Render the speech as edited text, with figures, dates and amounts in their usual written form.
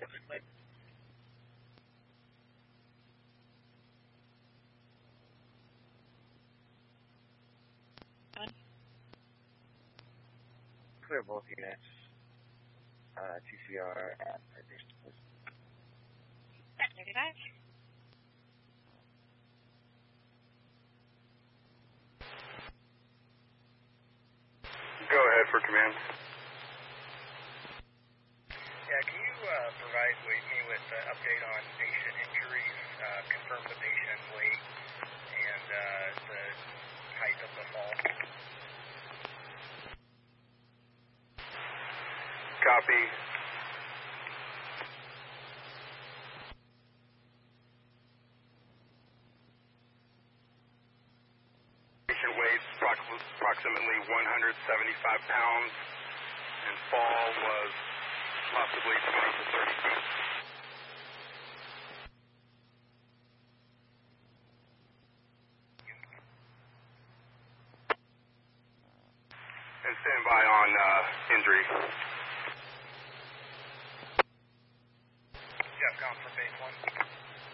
Clear both units. TCR and Go ahead for command. Yeah, can you provide me with an update on patient injuries, confirm the patient weight, and the height of the fall? Copy. Patient weight approximately 175 pounds, and fall was possibly 20 to 30 feet. And stand by on injury. Jeff, count for phase 1.